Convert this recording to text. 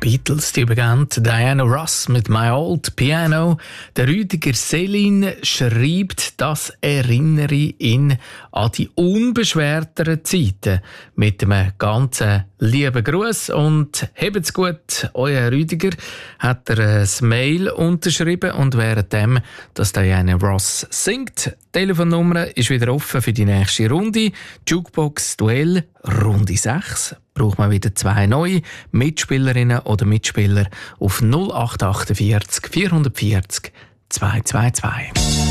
Beatles, die bekannt Diana Ross mit My Old Piano. Der Rüdiger Selin schreibt, das erinnere ihn an die unbeschwerteren Zeiten. Mit einem ganz lieben Gruß und habt's gut. Euer Rüdiger hat er ein Mail unterschrieben und währenddem, dass Diana Ross singt, die Telefonnummer ist wieder offen für die nächste Runde. Jukebox Duell Runde 6. Braucht man wieder 2 neue Mitspielerinnen oder Mitspieler auf 0848 440 222.